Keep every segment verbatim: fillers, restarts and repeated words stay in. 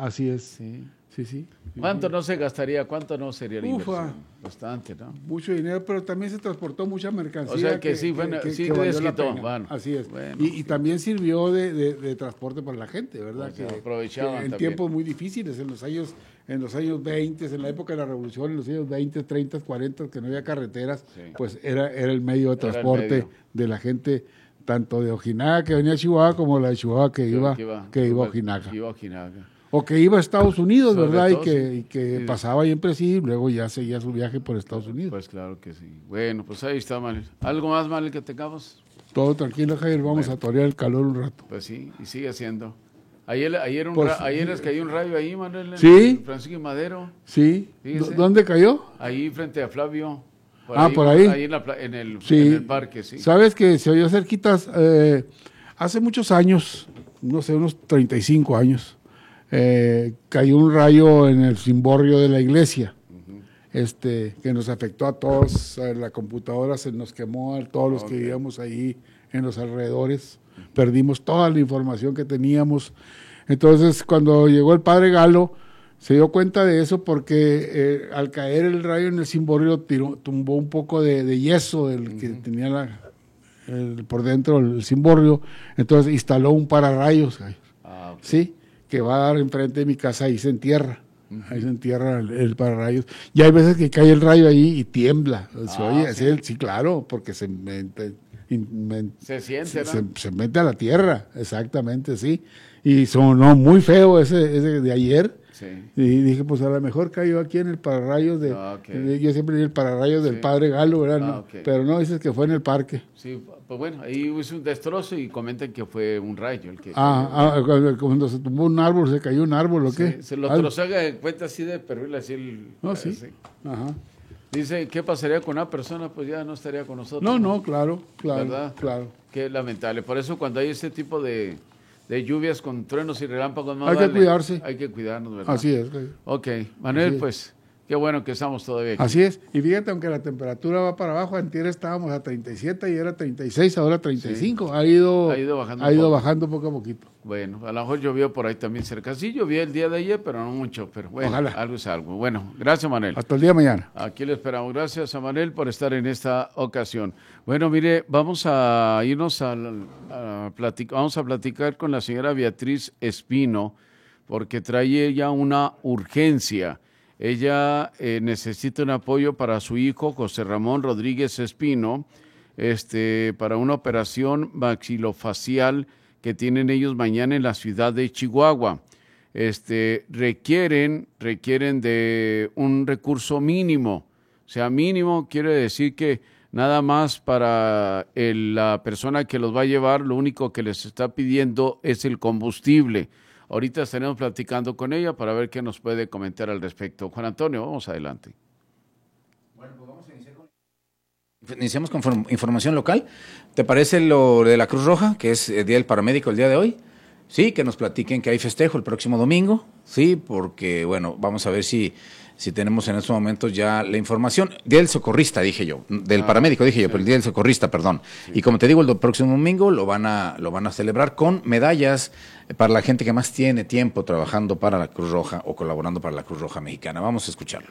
Así es. Sí. Sí, sí. ¿Cuánto no se gastaría? ¿Cuánto no sería la Ufa. inversión? Bastante, ¿no? Mucho dinero, pero también se transportó mucha mercancía. O sea que sí, bueno, sí valió la desquitó, pena. bueno. Así es. Bueno, y, y sí. también sirvió de, de, de transporte para la gente, ¿verdad? O sea, que, aprovechaban que en también. tiempos muy difíciles, en los años en los años veinte, en la época de la revolución, en los años veinte, treinta, cuarenta, que no había carreteras, Sí. pues era, era el medio de Era el transporte medio. de la gente, tanto de Ojinaga que venía a Chihuahua, como la de Chihuahua que, iba, que iba a Ojinaga. Que iba a Ojinaga. O que iba a Estados Unidos, Sobre ¿verdad? todo, y que, sí. y que Sí. pasaba ahí en Presidio y luego ya seguía su viaje por Estados Unidos. Pues claro que sí. Bueno, pues ahí está, Manuel. ¿Algo más, Manuel, que tengamos? Todo tranquilo, Javier, vamos Bueno. a torear el calor un rato. Pues sí, y sigue haciendo. Ayer, ayer, un Pues, ra- ayer les cayó un rayo ahí, Manuel, en Sí. Francisco y Madero, Sí, Fíjese. ¿Dó- ¿dónde cayó? ahí frente a Flavio. Ah, por ahí. Ahí en, la pla- en, el, Sí. en el parque, sí. Sabes que se oyó cerquitas, eh, hace muchos años, no sé, unos treinta y cinco años, eh, cayó un rayo en el cimborrio de la iglesia, este, que nos afectó a todos, a la computadora se nos quemó, a todos los Ok. que vivíamos ahí en los alrededores, perdimos toda la información que teníamos. Entonces, cuando llegó el padre Galo, se dio cuenta de eso porque eh, al caer el rayo en el cimborrio tiró, tumbó un poco de, de yeso del que tenía la, el- por dentro el cimborrio, entonces instaló un pararrayos, Ah, ok. ¿sí? Que va a dar enfrente de mi casa, ahí se entierra, ahí se entierra el, el pararrayos. Y hay veces que cae el rayo ahí y tiembla, se Ah, oye, sí. sí, sí, claro, porque se mete, in- men- Se siente, se, ¿no? se- se mete a la tierra, exactamente, sí. Y sonó muy feo ese, ese de ayer. Sí. Y dije, pues a lo mejor cayó aquí en el pararrayos de... Ah, ok. de- yo siempre digo el pararrayos del Sí. padre Galo, ¿verdad? Ah, No, ok. pero no, dices que fue en el parque. Sí, pues bueno, ahí hizo un destrozo y comentan que fue un rayo el que... Ah, ah, cuando, cuando se tumbó un árbol, se cayó un árbol, ¿o Sí, qué? se lo Algo. trozó, haga de cuenta así de perfil, así el... No, sí. así. Ajá. Dice, ¿qué pasaría con una persona? Pues ya no estaría con nosotros. No, no, claro, claro, ¿Verdad? claro. Qué lamentable. Por eso cuando hay este tipo de, de lluvias con truenos y relámpagos, más Hay que vale- cuidarse. Hay que cuidarnos, ¿verdad? Así es. Javier. Ok, Manuel, Así es. pues qué bueno que estamos todavía aquí. Así es. Y fíjate, aunque la temperatura va para abajo, antier estábamos a treinta y siete y era treinta y seis, ahora treinta y cinco. Ha ido, Ha ido bajando ha un ido poco. bajando poco a poquito. Bueno, a lo mejor llovió por ahí también cerca. Sí, llovió el día de ayer, pero no mucho. Pero bueno, Ojalá. algo es algo. Bueno, gracias, Manuel. Hasta el día de mañana. Aquí le esperamos. Gracias a Manuel por estar en esta ocasión. Bueno, mire, vamos a irnos a, a platicar, vamos a platicar con la señora Beatriz Espino, porque trae ella una urgencia. Ella eh, necesita un apoyo para su hijo, José Ramón Rodríguez Espino, este, para una operación maxilofacial que tienen ellos mañana en la ciudad de Chihuahua. Este, requieren, requieren de un recurso mínimo. O sea, mínimo quiere decir que nada más para el- la persona que los va a llevar, lo único que les está pidiendo es el combustible. Ahorita estaremos platicando con ella para ver qué nos puede comentar al respecto. Juan Antonio, vamos adelante. Iniciamos con form- información local. ¿Te parece lo de la Cruz Roja, que es el Día del Paramédico el día de hoy? Sí, que nos platiquen que hay festejo el próximo domingo. Sí, porque, bueno, vamos a ver si, si tenemos en estos momentos ya la información. Día del socorrista, dije yo. Del Ah, paramédico, dije yo, sí. pero el Día del socorrista, perdón. Y como te digo, el do- próximo domingo lo van a, lo van a celebrar con medallas eh, para la gente que más tiene tiempo trabajando para la Cruz Roja o colaborando para la Cruz Roja Mexicana. Vamos a escucharlo.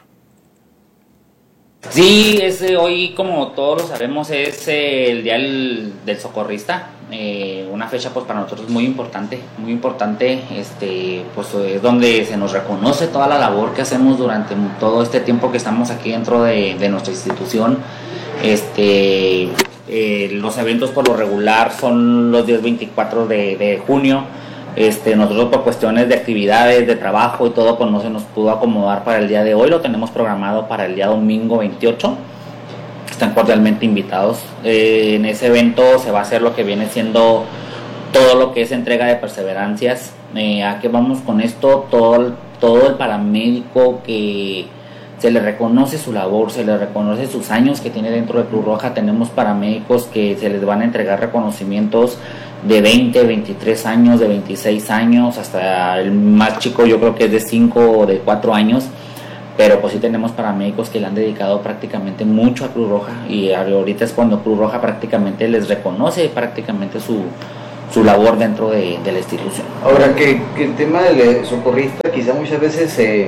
Sí, es, eh, hoy, como todos lo sabemos, es eh, el Día del, del Socorrista, eh, una fecha pues para nosotros muy importante, muy importante, este, pues es donde se nos reconoce toda la labor que hacemos durante todo este tiempo que estamos aquí dentro de, de nuestra institución. Este, eh, los eventos por lo regular son los días veinticuatro de, de junio. Este, nosotros por cuestiones de actividades, de trabajo y todo, pues no se nos pudo acomodar para el día de hoy, lo tenemos programado para el día domingo veintiocho, están cordialmente invitados. Eh, en ese evento se va a hacer lo que viene siendo todo lo que es entrega de perseverancias. Eh, ¿a qué vamos con esto? Todo el, todo el paramédico que se le reconoce su labor, se le reconoce sus años que tiene dentro de Cruz Roja. Tenemos paramédicos que se les van a entregar reconocimientos de veinte, veintitrés años, de veintiséis años, hasta el más chico yo creo que es de cinco o de cuatro años, pero pues sí tenemos paramédicos que le han dedicado prácticamente mucho a Cruz Roja, y ahorita es cuando Cruz Roja prácticamente les reconoce prácticamente su, su labor dentro de, de la institución. Ahora, que, que el tema del socorrista quizá muchas veces eh,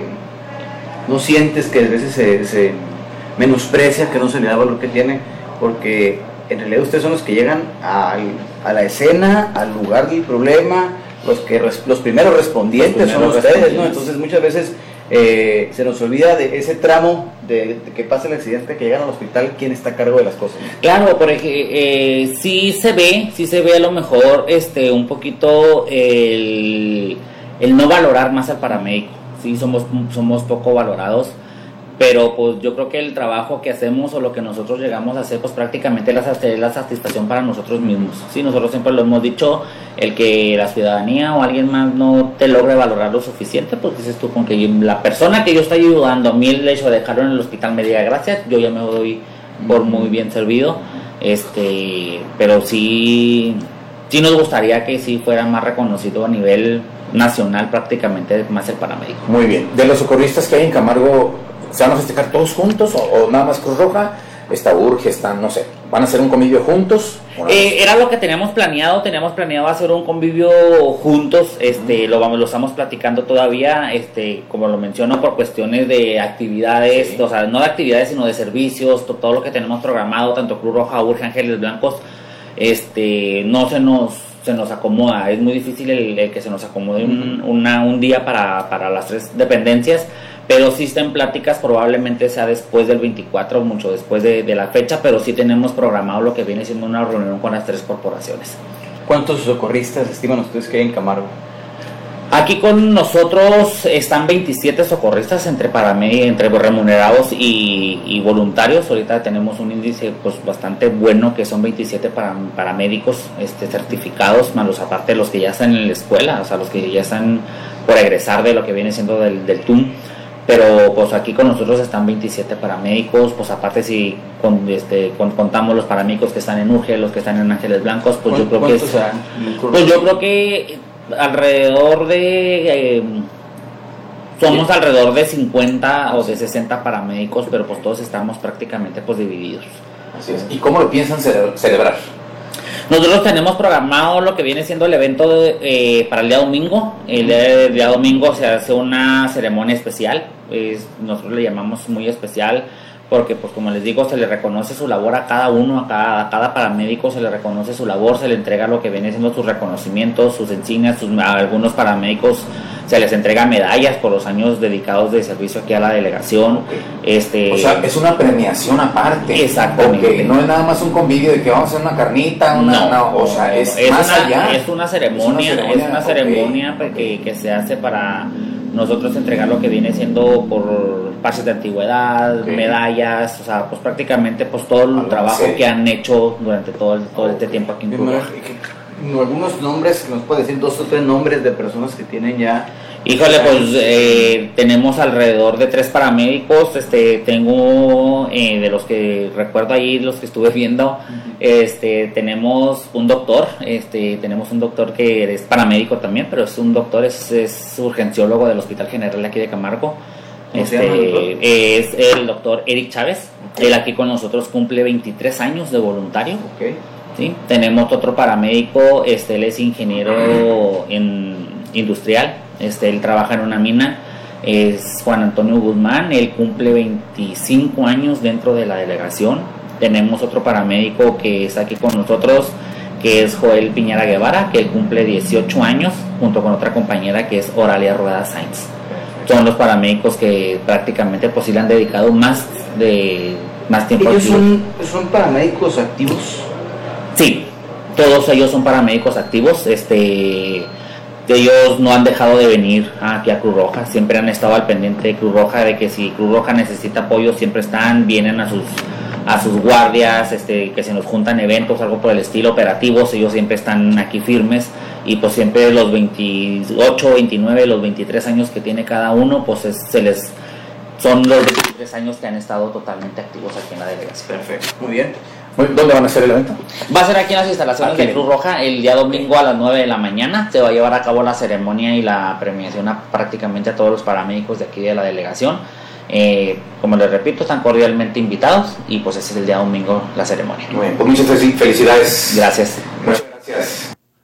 no sientes que a veces se, se menosprecia, que no se le da valor que tiene, porque en realidad ustedes son los que llegan a, a la escena, al lugar del problema, los que los primeros respondientes los primeros son ustedes, respondientes. ¿no? Entonces muchas veces eh, se nos olvida de ese tramo de, de que pasa el accidente, que llegan al hospital, quién está a cargo de las cosas. Claro, porque eh, sí se ve, sí se ve a lo mejor este un poquito el, el no valorar más al paramédico. Sí, somos, somos poco valorados, pero pues yo creo que el trabajo que hacemos o lo que nosotros llegamos a hacer, pues prácticamente es la satisfacción para nosotros mismos. Sí, nosotros siempre lo hemos dicho, el que la ciudadanía o alguien más no te logre valorar lo suficiente, pues dices tú, con que la persona que yo estoy ayudando, a mí el hecho de dejarlo en el hospital me diga gracias, yo ya me doy por muy bien servido, este, pero sí, sí nos gustaría que sí fuera más reconocido a nivel nacional prácticamente más el paramédico. Muy bien. De los socorristas que hay en Camargo, ¿se van a festejar todos juntos o, o nada más Cruz Roja? Está Urge, están, no sé, ¿van a hacer un convivio juntos? Eh, era lo que teníamos planeado, teníamos planeado hacer un convivio juntos, este, lo vamos, lo estamos platicando todavía, este, como lo menciono, por cuestiones de actividades, sí. O sea, no de actividades, sino de servicios, todo lo que tenemos programado, tanto Cruz Roja, Urge, Ángeles Blancos, este, no se nos, se nos acomoda, es muy difícil el, el que se nos acomode un, una, un día para, para las tres dependencias. Pero sí está en pláticas, probablemente sea después del veinticuatro, mucho después de, de la fecha, pero sí tenemos programado lo que viene siendo una reunión con las tres corporaciones. ¿Cuántos socorristas estiman ustedes que hay en Camargo? Aquí con nosotros están veintisiete socorristas entre paramédicos, entre remunerados y, y voluntarios. Ahorita tenemos un índice pues bastante bueno, que son veintisiete para, paramédicos este, certificados, más los aparte de los que ya están en la escuela, o sea, los que ya están por egresar de lo que viene siendo del, del T U M. Pero pues aquí con nosotros están veintisiete paramédicos, pues aparte si con, este, con, contamos los paramédicos que están en Urge, los que están en Ángeles Blancos, pues yo creo que es, pues yo creo que alrededor de eh, somos alrededor de cincuenta o de sesenta paramédicos, pero pues todos estamos prácticamente pues divididos. Así es. ¿Y cómo lo piensan cele- celebrar? Nosotros tenemos programado lo que viene siendo el evento de, eh, para el día domingo. El día, el día domingo se hace una ceremonia especial, pues nosotros le llamamos muy especial porque, pues como les digo, se le reconoce su labor a cada uno, a cada, a cada paramédico se le reconoce su labor, se le entrega lo que viene siendo sus reconocimientos, sus insignias, sus, a algunos paramédicos se les entrega medallas por los años dedicados de servicio aquí a la delegación. Okay. Este, o sea, es una premiación aparte. Exactamente. Porque no es nada más un convivio de que vamos a hacer una carnita, una, no, una o sea, es, es más una, allá. Es una ceremonia, es una ceremonia, es una ceremonia okay. que, que se hace para nosotros entregar lo que viene siendo por pases de antigüedad, okay. medallas, o sea, pues prácticamente pues todo el trabajo sí. que han hecho durante todo, el, todo este tiempo aquí en Cruz Roja. Algunos nombres, nos puede decir dos o tres nombres de personas que tienen ya. Híjole, pues eh, tenemos alrededor de tres paramédicos. Este, tengo eh, de los que recuerdo ahí, los que estuve viendo, uh-huh. este, tenemos un doctor, este, tenemos un doctor que es paramédico también, pero es un doctor, es, es urgenciólogo del Hospital General de aquí de Camargo. Este, es el doctor Eric Chávez. Okay. Él aquí con nosotros cumple veintitrés años de voluntario. Okay. ¿Sí? Tenemos otro paramédico, este, él es ingeniero en industrial, este, él trabaja en una mina, es Juan Antonio Guzmán, él cumple veinticinco años dentro de la delegación. Tenemos otro paramédico que está aquí con nosotros, que es Joel Piñera Guevara, que él cumple dieciocho años, junto con otra compañera que es Oralia Rueda Sainz. Son los paramédicos que prácticamente pues sí le han dedicado más de más tiempo. ¿Ellos son, son paramédicos activos? Sí, todos ellos son paramédicos activos. Este, ellos no han dejado de venir aquí a Cruz Roja, siempre han estado al pendiente de Cruz Roja, de que si Cruz Roja necesita apoyo siempre están, vienen a sus a sus guardias, este, que se nos juntan eventos, algo por el estilo, operativos, ellos siempre están aquí firmes y pues siempre los veintiocho, veintinueve, los veintitrés años que tiene cada uno, pues es, se les son los veintitrés años que han estado totalmente activos aquí en la delegación. Perfecto, muy bien. ¿Dónde van a hacer el evento? Va a ser aquí en las instalaciones aquí de Cruz Roja el día domingo a las nueve de la mañana. Se va a llevar a cabo la ceremonia y la premiación a prácticamente a todos los paramédicos de aquí de la delegación. Eh, como les repito, están cordialmente invitados y pues ese es el día domingo la ceremonia. Muy bien, pues muchas felicidades. Gracias. Muchas gracias.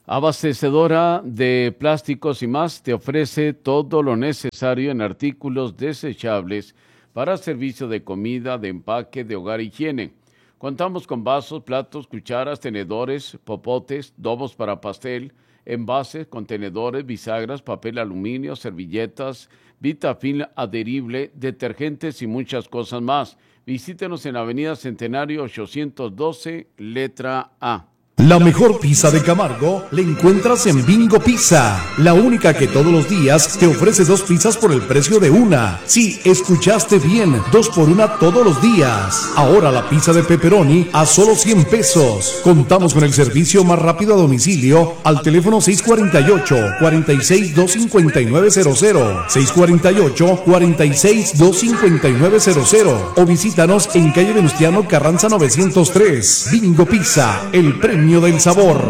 Abastecedora de plásticos y más te ofrece todo lo necesario en artículos desechables para servicio de comida, de empaque, de hogar y higiene. Contamos con vasos, platos, cucharas, tenedores, popotes, domos para pastel, envases, contenedores, bisagras, papel aluminio, servilletas, Vitafilm adherible, detergentes y muchas cosas más. Visítenos en Avenida Centenario ochocientos doce, letra A. La mejor pizza de Camargo la encuentras en Bingo Pizza, la única que todos los días te ofrece dos pizzas por el precio de una. Sí, escuchaste bien, dos por una todos los días. Ahora la pizza de pepperoni a solo cien pesos. Contamos con el servicio más rápido a domicilio al teléfono seis cuatro ocho, cuatro seis, dos cinco nueve cero cero, seis cuatro ocho, cuatro seis, dos cinco nueve cero cero o visítanos en calle Venustiano Carranza novecientos tres. Bingo Pizza, el premio del sabor.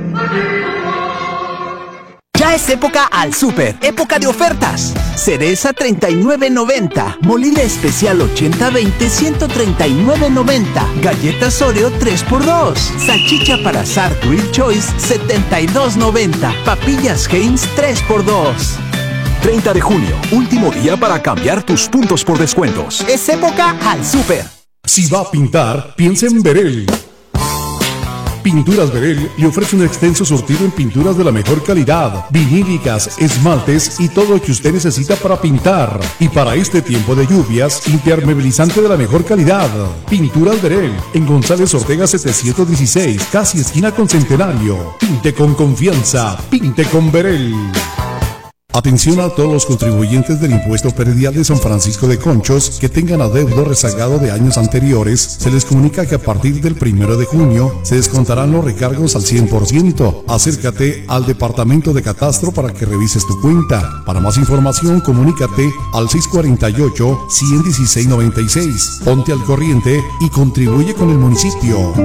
Ya es época al súper, época de ofertas. Cereza treinta y nueve noventa, molida especial ochenta veinte ciento treinta y nueve noventa, galletas Oreo tres por dos, salchicha para asar Grill Choice setenta y dos noventa, papillas Heinz tres por dos. treinta de junio, último día para cambiar tus puntos por descuentos. Es época al súper. Si va a pintar, piensa en Berel. Pinturas Berel le ofrece un extenso surtido en pinturas de la mejor calidad, vinílicas, esmaltes y todo lo que usted necesita para pintar. Y para este tiempo de lluvias, impermeabilizante de la mejor calidad. Pinturas Berel, en González Ortega setecientos dieciséis, casi esquina con Centenario. Pinte con confianza, pinte con Berel. Atención a todos los contribuyentes del impuesto predial de San Francisco de Conchos que tengan adeudo rezagado de años anteriores. Se les comunica que a partir del primero de junio se descontarán los recargos al cien por ciento. Acércate al Departamento de Catastro para que revises tu cuenta. Para más información, comunícate al seis cuatro ocho, uno uno seis nueve seis. Ponte al corriente y contribuye con el municipio.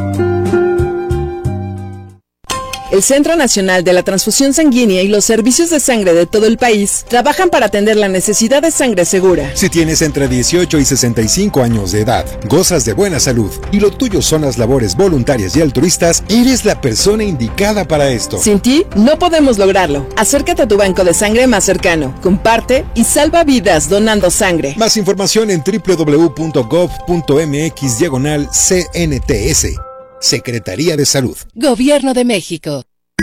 El Centro Nacional de la Transfusión Sanguínea y los servicios de sangre de todo el país trabajan para atender la necesidad de sangre segura. Si tienes entre dieciocho y sesenta y cinco años de edad, gozas de buena salud y lo tuyo son las labores voluntarias y altruistas, eres la persona indicada para esto. Sin ti, no podemos lograrlo. Acércate a tu banco de sangre más cercano, comparte y salva vidas donando sangre. Más información en doble u doble u doble u punto gov punto mx diagonal C N T S. Secretaría de Salud. Gobierno de México.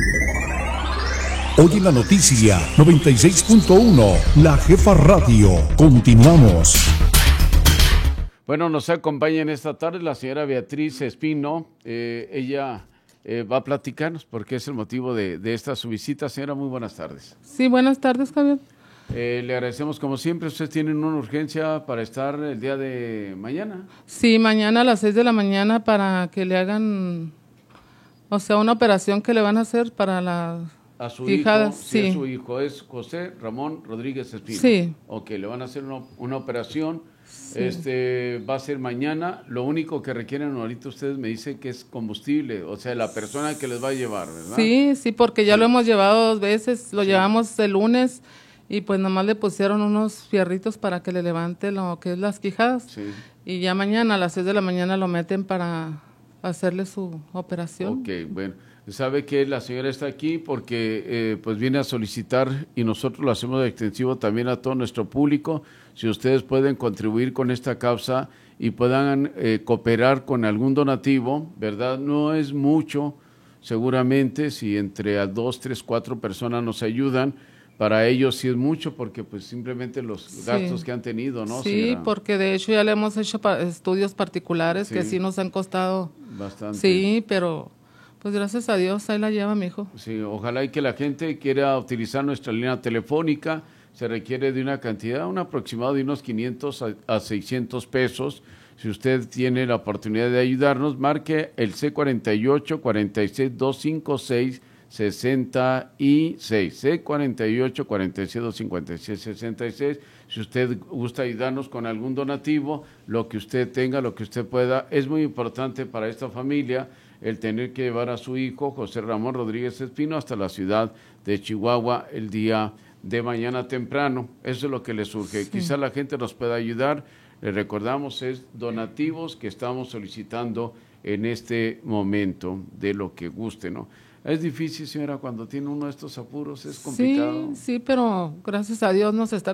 Hoy en la noticia noventa y seis punto uno, La Jefa Radio. Continuamos. Bueno, nos acompaña en esta tarde la señora Beatriz Espino. Eh, ella eh, va a platicarnos porque es el motivo de, de esta su visita. Señora, muy buenas tardes. Sí, buenas tardes, Javier. Eh, le agradecemos como siempre. ¿Ustedes tienen una urgencia para estar el día de mañana? Sí, mañana a las seis de la mañana para que le hagan, o sea, una operación que le van a hacer para las a su quijadas. Hijo, sí. sí, a su hijo es José Ramón Rodríguez Espino. Sí. Ok, le van a hacer una, una operación. Sí. Este va a ser mañana. Lo único que requieren ahorita ustedes me dicen que es combustible, o sea, la persona que les va a llevar, ¿verdad? Sí, sí, porque ya sí. Lo hemos llevado dos veces. Lo sí. llevamos el lunes. Y pues nomás le pusieron unos fierritos para que le levante lo que es las quijadas. Sí. Y ya mañana a las seis de la mañana lo meten para hacerle su operación. Ok, bueno. Sabe que la señora está aquí porque eh, pues viene a solicitar y nosotros lo hacemos de extensivo también a todo nuestro público. Si ustedes pueden contribuir con esta causa y puedan eh, cooperar con algún donativo, ¿verdad? No es mucho, seguramente, si entre a dos, tres, cuatro personas nos ayudan. Para ellos sí es mucho porque pues simplemente los sí. gastos que han tenido, ¿no? Sí, señora? Porque de hecho ya le hemos hecho pa- estudios particulares sí. que sí nos han costado bastante. Sí, pero pues gracias a Dios ahí la lleva mi hijo. Sí, ojalá y que la gente quiera utilizar nuestra línea telefónica. Se requiere de una cantidad, un aproximado de unos quinientos a seiscientos pesos. Si usted tiene la oportunidad de ayudarnos, marque el C cuarenta y ocho, cuarenta y seis, doscientos cincuenta y seis, sesenta y seis, C cuarenta y ocho, cuarenta y seis, doscientos cincuenta y seis, sesenta y seis. Si usted gusta ayudarnos con algún donativo, lo que usted tenga, lo que usted pueda, es muy importante para esta familia el tener que llevar a su hijo, José Ramón Rodríguez Espino, hasta la ciudad de Chihuahua el día de mañana temprano. Eso es lo que le surge. Sí. Quizá la gente nos pueda ayudar. Le recordamos, es donativos que estamos solicitando en este momento, de lo que guste, ¿no? Es difícil, señora, cuando tiene uno de estos apuros, es complicado. Sí, sí, pero gracias a Dios nos está